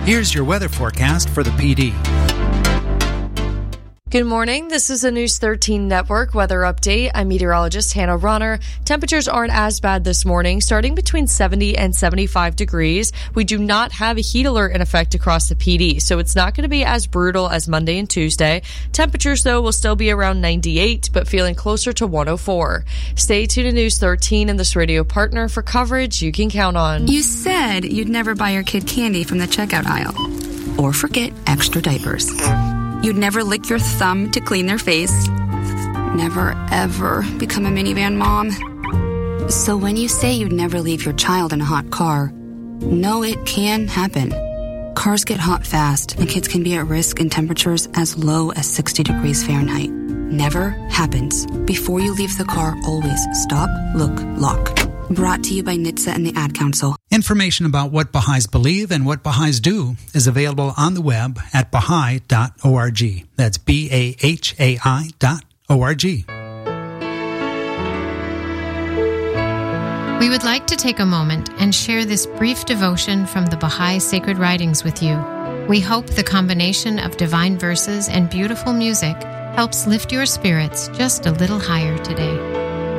Here's your weather forecast for the PD. Good morning. This is a News 13 Network weather update. I'm meteorologist Hannah Ronner. Temperatures aren't as bad this morning, starting between 70 and 75 degrees. We do not have a heat alert in effect across the PD, so it's not going to be as brutal as Monday and Tuesday. Temperatures, though, will still be around 98, but feeling closer to 104. Stay tuned to News 13 and this radio partner for coverage you can count on. You said you'd never buy your kid candy from the checkout aisle or forget extra diapers. You'd never lick your thumb to clean their face. Never, ever become a minivan mom. So when you say you'd never leave your child in a hot car, know it can happen. Cars get hot fast, and kids can be at risk in temperatures as low as 60 degrees Fahrenheit. Never happens. Before you leave the car, always stop, look, lock. Brought to you by NHTSA and the Ad Council. Information about what Baha'is believe and what Baha'is do is available on the web at Baha'i.org. That's BAHAI.org. We would like to take a moment and share this brief devotion from the Baha'i Sacred Writings with you. We hope the combination of divine verses and beautiful music helps lift your spirits just a little higher today.